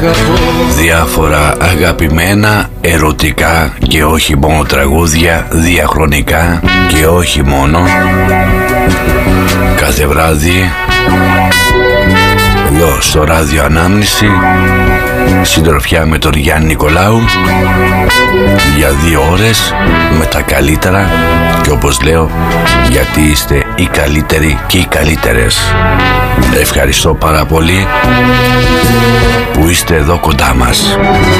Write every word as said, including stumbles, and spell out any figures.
Διάφορα αγαπημένα, ερωτικά και όχι μόνο τραγούδια, διαχρονικά και όχι μόνο. Κάθε βράδυ εδώ στο ράδιο Ανάμνηση, συντροφιά με τον Γιάννη Νικολάου για δύο ώρες με τα καλύτερα, και όπως λέω, γιατί είστε οι καλύτεροι και οι καλύτερες. Ευχαριστώ πάρα πολύ που είστε εδώ κοντά μας.